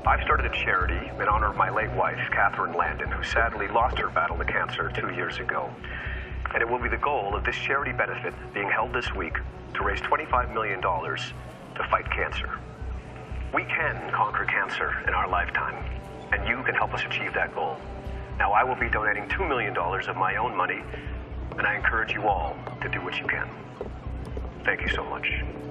I've started a charity in honor of my late wife, Catherine Landon, who sadly lost her battle to cancer 2 years ago. And it will be the goal of this charity benefit being held this week to raise $25 million to fight cancer. We can conquer cancer in our lifetime, and you can help us achieve that goal. Now, I will be donating $2 million of my own money, and I encourage you all to do what you can. Thank you so much.